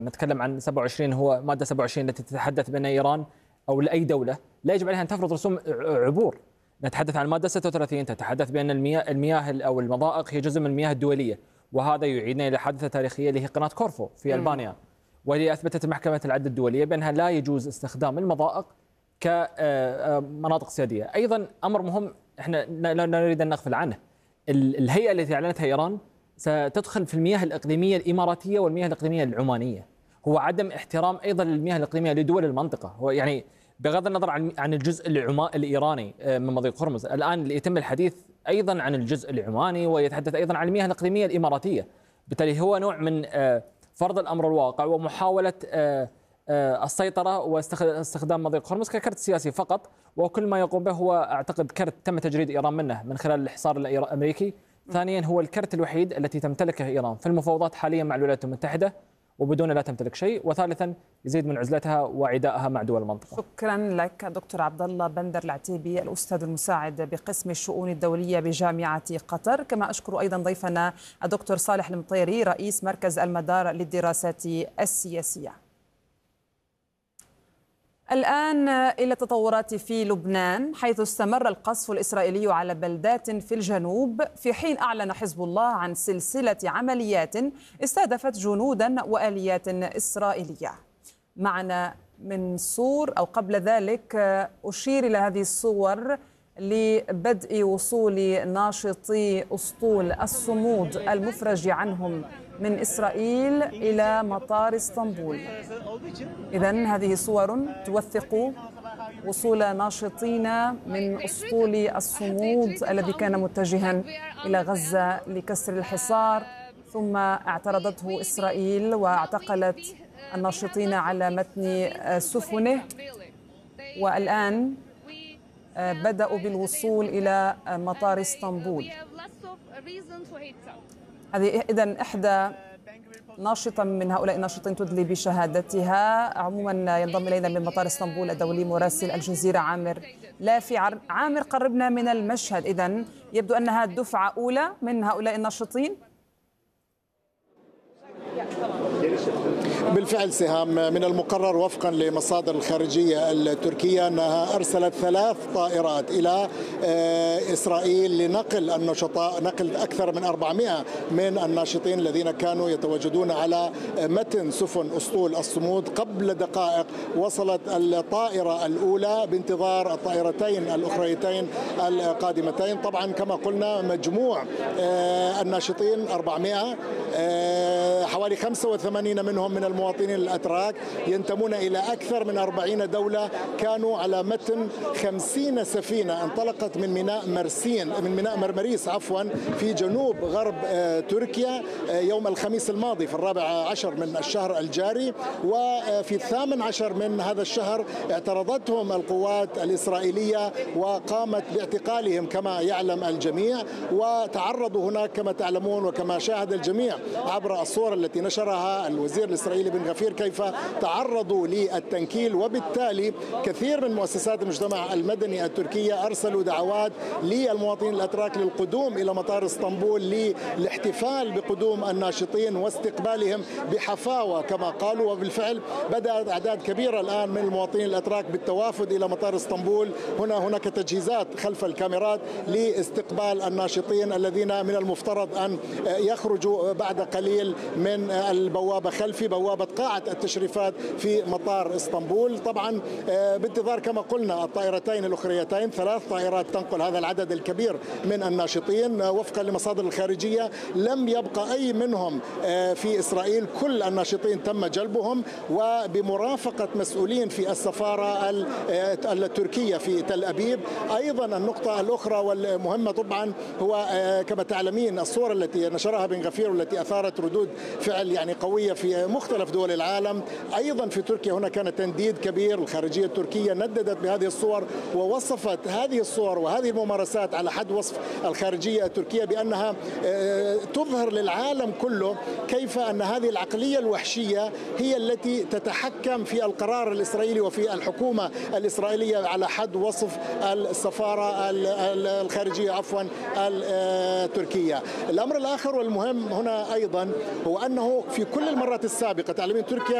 نتكلم عن 27 هو مادة 27 التي تتحدث بأن إيران أو لأي دولة لا يجب عليها أن تفرض رسوم عبور. نتحدث عن المادة 36 تتحدث بأن المياه أو المضائق هي جزء من المياه الدولية، وهذا يعيدنا إلى حادثة تاريخية اللي هي قناة كورفو في ألبانيا، واللي أثبتت محكمة العدل الدولية بأنها لا يجوز استخدام المضائق كمناطق سيادية. أيضا أمر مهم احنا لا نريد أن نغفل عنه، الهيئة التي أعلنتها إيران ستدخل في المياه الإقليمية الإماراتية والمياه الإقليمية العمانية. هو عدم احترام أيضا للمياه الإقليمية لدول المنطقة، هو يعني بغض النظر عن الجزء الإيراني من مضيق هرمز، الآن يتم الحديث أيضا عن الجزء العماني، ويتحدث أيضا عن المياه الإقليمية الإماراتية. بالتالي هو نوع من فرض الأمر الواقع ومحاولة السيطرة واستخدام مضيق هرمز ككرت سياسي فقط، وكل ما يقوم به هو أعتقد كرت تم تجريد إيران منه من خلال الحصار الأمريكي. ثانيا هو الكرت الوحيد التي تمتلكه إيران في المفاوضات حاليا مع الولايات المتحدة وبدون لا تمتلك شيء. وثالثا يزيد من عزلتها وعدائها مع دول المنطقة. شكرا لك دكتور عبد الله بندر العتيبي، الأستاذ المساعد بقسم الشؤون الدولية بجامعة قطر. كما أشكر أيضا ضيفنا الدكتور صالح المطيري رئيس مركز المدار للدراسات السياسية. الآن إلى التطورات في لبنان، حيث استمر القصف الإسرائيلي على بلدات في الجنوب، في حين أعلن حزب الله عن سلسلة عمليات استهدفت جنودا وآليات إسرائيلية. معنا من صور أو قبل ذلك أشير إلى هذه الصور لبدء وصول ناشطي أسطول الصمود المفرج عنهم من إسرائيل إلى مطار اسطنبول. إذن هذه صور توثق وصول ناشطين من أسطول الصمود الذي كان متجها إلى غزة لكسر الحصار، ثم اعترضته إسرائيل واعتقلت الناشطين على متن سفنه، والآن بدأوا بالوصول إلى مطار اسطنبول. هذه إذن إحدى ناشطة من هؤلاء الناشطين تدلي بشهادتها. عموما ينضم إلينا من مطار اسطنبول الدولي مراسل الجزيرة عامر لافي. عامر، قربنا من المشهد. إذن يبدو أنها دفعة أولى من هؤلاء الناشطين. بالفعل سهام، من المقرر وفقا لمصادر الخارجية التركية أنها أرسلت 3 طائرات إلى إسرائيل لنقل النشطاء، نقل أكثر من 400 من الناشطين الذين كانوا يتواجدون على متن سفن أسطول الصمود. قبل دقائق وصلت الطائرة الأولى بانتظار الطائرتين الأخريتين القادمتين. طبعا كما قلنا مجموع الناشطين 400، حوالي 85 منهم من المواطنين الأتراك ينتمون إلى أكثر من 40 دولة، كانوا على متن 50 سفينة انطلقت من ميناء مرمريس في جنوب غرب تركيا يوم الخميس الماضي في 14 من الشهر الجاري. وفي 18 من هذا الشهر اعترضتهم القوات الإسرائيلية وقامت باعتقالهم كما يعلم الجميع، وتعرضوا هناك كما تعلمون وكما شاهد الجميع عبر الصور التي نشرها الوزير الإسرائيلي بن غفير كيف تعرضوا للتنكيل. وبالتالي كثير من مؤسسات المجتمع المدني التركية أرسلوا دعوات للمواطنين الأتراك للقدوم إلى مطار اسطنبول للاحتفال بقدوم الناشطين واستقبالهم بحفاوة كما قالوا. وبالفعل بدأت أعداد كبيرة الآن من المواطنين الأتراك بالتوافد إلى مطار اسطنبول. هناك تجهيزات خلف الكاميرات لاستقبال الناشطين الذين من المفترض أن يخرجوا بعد قليل من البوابة خلفي بوابة قاعة التشريفات في مطار اسطنبول. طبعا بانتظار كما قلنا الطائرتين الأخريتين، 3 طائرات تنقل هذا العدد الكبير من الناشطين. وفقا لمصادر الخارجية لم يبقى أي منهم في إسرائيل، كل الناشطين تم جلبهم وبمرافقة مسؤولين في السفارة التركية في تل أبيب. أيضا النقطة الأخرى والمهمة طبعا هو كما تعلمين الصور التي نشرها بن غفير والتي أثارت ردود فعل يعني قوية في مختلف دول العالم. أيضا في تركيا هنا كان تنديد كبير، الخارجية التركية نددت بهذه الصور ووصفت هذه الصور وهذه الممارسات على حد وصف الخارجية التركية بأنها تظهر للعالم كله كيف أن هذه العقلية الوحشية هي التي تتحكم في القرار الإسرائيلي وفي الحكومة الإسرائيلية على حد وصف السفارة الخارجية التركية. الأمر الآخر والمهم هنا أيضا هو أن أنه في كل المرات السابقة تعلمين تركيا